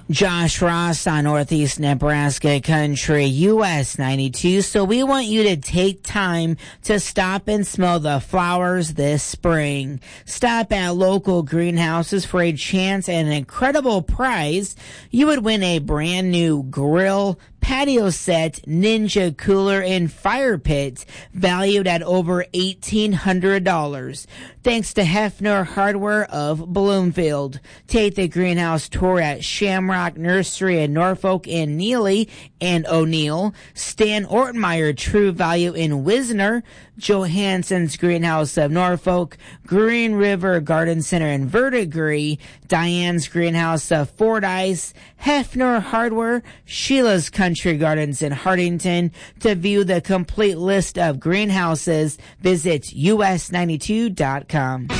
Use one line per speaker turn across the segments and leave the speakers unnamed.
Josh Ross on Northeast Nebraska Country, US 92. So we want you to take time to stop and smell the flowers this spring. Stop at local greenhouses for a chance at an incredible prize. You would win a brand new grill, patio set, Ninja cooler, and fire pit valued at over $1,800. Thanks to Hefner Hardware of Bloomfield. Take the greenhouse tour at Shamrock Nursery in Norfolk and Neely and O'Neill. Stan Ortmeyer True Value in Wisner. Johansson's Greenhouse of Norfolk, Green River Garden Center in Verdigris, Diane's Greenhouse of Fordyce, Hefner Hardware, Sheila's Country Gardens in Hartington. To view the complete list of greenhouses, visit us92.com.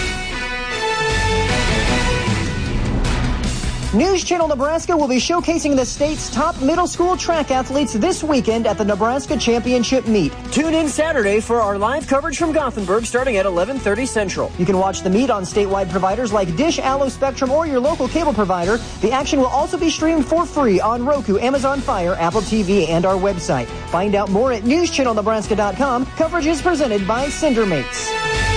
News Channel Nebraska will be showcasing the state's top middle school track athletes this weekend at the Nebraska Championship Meet. Tune in Saturday for our live coverage from Gothenburg starting at 11:30 Central. You can watch the meet on statewide providers like Dish, Allo, Spectrum, or your local cable provider. The action will also be streamed for free on Roku, Amazon Fire, Apple TV, and our website. Find out more at newschannelnebraska.com. Coverage is presented by Cindermates.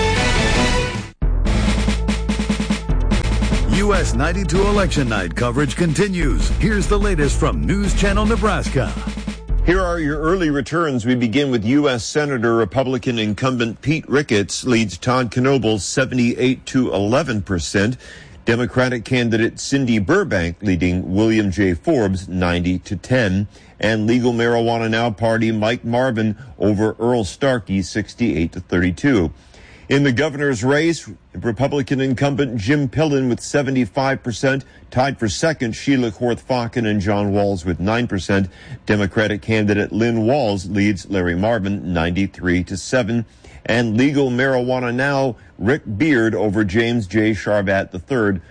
US 92 Election Night coverage continues. Here's the latest from News Channel Nebraska.
Here are your early returns. We begin with U.S. Senator Republican incumbent Pete Ricketts leads Todd Knoebel 78 to 11%. Democratic candidate Cindy Burbank leading William J. Forbes 90 to 10. And Legal Marijuana Now party Mike Marvin over Earl Starkey 68 to 32. In the governor's race, Republican incumbent Jim Pillen with 75%, tied for second Sheila Korth-Faken and John Walls with 9%. Democratic candidate Lynn Walls leads Larry Marvin 93 to 7. And Legal Marijuana Now, Rick Beard over James J. Sharbat III,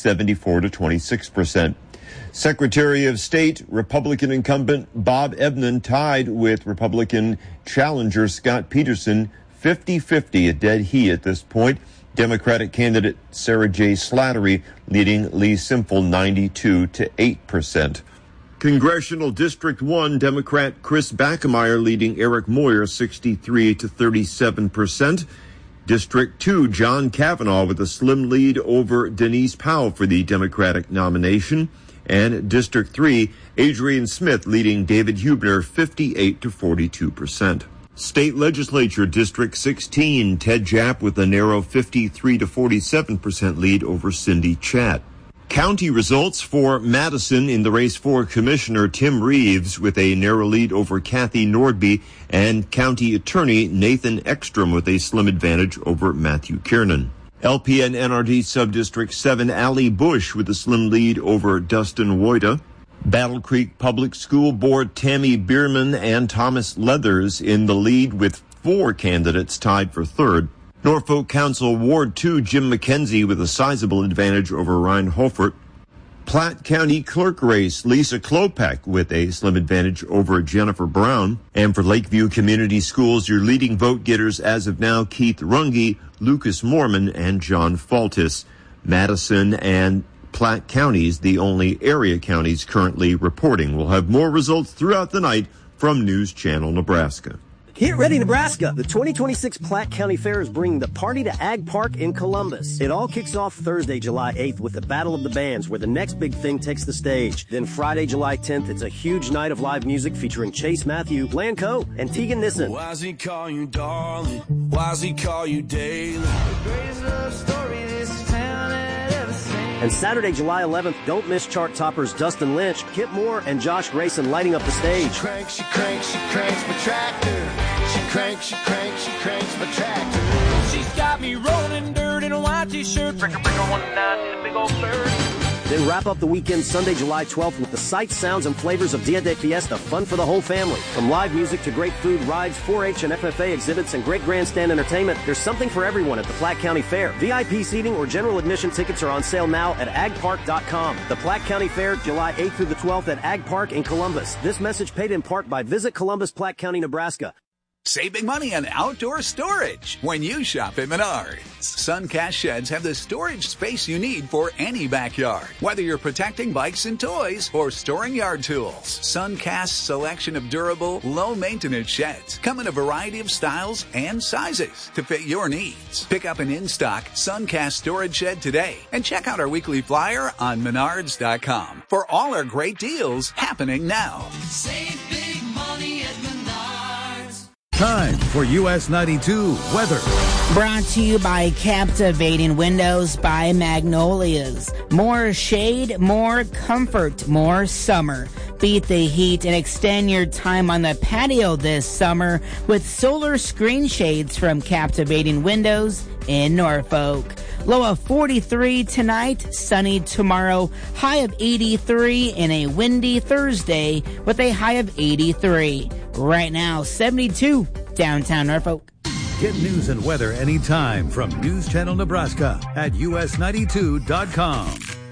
74 to 26%. Secretary of State, Republican incumbent Bob Ebnen tied with Republican challenger Scott Peterson 50-50, a dead heat at this point. Democratic candidate Sarah J. Slattery leading Lee Simple 92 to 8%. Congressional District 1, Democrat Chris Backemeyer leading Eric Moyer 63 to 37%. District 2, John Kavanaugh with a slim lead over Denise Powell for the Democratic nomination. And District 3, Adrian Smith leading David Hubner 58 to 42%. State Legislature District 16, Ted Japp with a narrow 53 to 47% lead over Cindy Chatt. County results for Madison in the race for Commissioner Tim Reeves with a narrow lead over Kathy Nordby, and County Attorney Nathan Ekstrom with a slim advantage over Matthew Kiernan. LPN NRD Subdistrict 7, Allie Bush with a slim lead over Dustin Woida. Battle Creek Public School Board Tammy Bierman and Thomas Leathers in the lead with 4 candidates tied for third. Norfolk Council Ward 2, Jim McKenzie with a sizable advantage over Ryan Holfert. Platte County Clerk race, Lisa Klopak with a slim advantage over Jennifer Brown. And for Lakeview Community Schools, your leading vote getters as of now, Keith Runge, Lucas Mormon, and John Faltis. Madison and Platte counties, the only area counties currently reporting. We'll have more results throughout the night from News Channel Nebraska.
Get ready, Nebraska! The 2026 Platte County Fair is bringing the party to Ag Park in Columbus. It all kicks off Thursday, July 8th with the Battle of the Bands, where the next big thing takes the stage. Then Friday, July 10th, it's a huge night of live music featuring Chase Matthew, Blanco, and Tegan Nissen.
Why's he call you darling? Why's he call you daily? The greatest love story this town had ever seen.
And Saturday, July 11th, don't miss chart toppers Dustin Lynch, Kip Moore, and Josh Grayson lighting up the stage.
She cranks my tractor. She cranks my tractor. She's got me rolling dirt in a white t-shirt. Breaker 19 in a big old bird.
Then wrap up the weekend Sunday, July 12th with the sights, sounds, and flavors of Dia de Fiesta, fun for the whole family. From live music to great food, rides, 4-H and FFA exhibits, and great grandstand entertainment, there's something for everyone at the Platte County Fair. VIP seating or general admission tickets are on sale now at agpark.com. The Platte County Fair, July 8th through the 12th at Ag Park in Columbus. This message paid in part by Visit Columbus, Platte County, Nebraska.
Save big money on outdoor storage when you shop at Menards. Suncast sheds have the storage space you need for any backyard. Whether you're protecting bikes and toys or storing yard tools, Suncast's selection of durable, low-maintenance sheds come in a variety of styles and sizes to fit your needs. Pick up an in-stock Suncast storage shed today and check out our weekly flyer on Menards.com for all our great deals happening now.
Save big money at Menards.
Time for US 92 weather.
Brought to you by Captivating Windows by Magnolias. More shade, more comfort, more summer. Beat the heat and extend your time on the patio this summer with solar screen shades from Captivating Windows in Norfolk. Low of 43 tonight, sunny tomorrow, high of 83, and a windy Thursday with a high of 83. Right now, 72 downtown Norfolk.
Get news and weather anytime from News Channel Nebraska at us92.com.